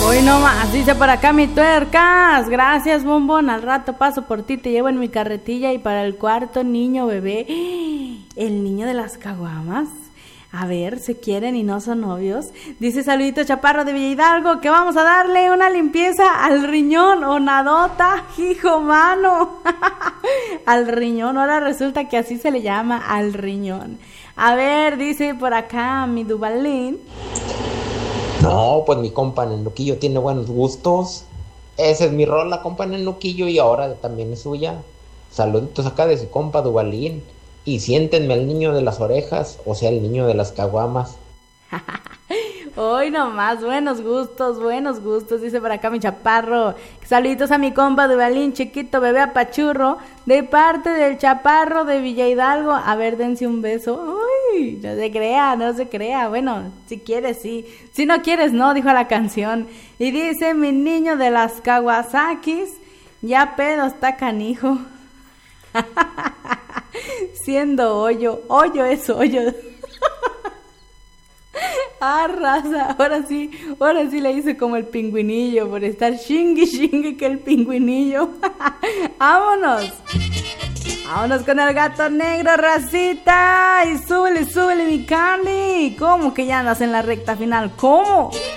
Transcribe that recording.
Hoy no más, dice por acá mi tuercas. Gracias, bombón. Al rato paso por ti, te llevo en mi carretilla. Y para el cuarto niño bebé, el niño de las caguamas. A ver, ¿se quieren y no son novios? Dice Saludito Chaparro de Villa Hidalgo que vamos a darle una limpieza al riñón o nadota, hijo mano. Al riñón, ahora resulta que así se le llama, al riñón. A ver, dice por acá mi Dubalín. No, pues mi compa Nenuquillo tiene buenos gustos. Esa es mi rola, compa Nenuquillo, y ahora también es suya. Saluditos acá de su compa Dubalín. Y siéntenme al niño de las orejas, o sea, el niño de las caguamas. Hoy nomás, buenos gustos, dice por acá mi chaparro. Saluditos a mi compa Dubalín, chiquito bebé apachurro, de parte del chaparro de Villa Hidalgo. A ver, dense un beso. Uy, no se crea. Bueno, si quieres, sí. Si no quieres, no, dijo la canción. Y dice mi niño de las Kawasakis, ya pedo está canijo. Siendo hoyo es hoyo. Ah, raza, ahora sí le hice como el pingüinillo por estar chingue que el pingüinillo. Vámonos con el gato negro, racita. Y súbele mi Candy. ¿Cómo que ya andas en la recta final? ¿Cómo?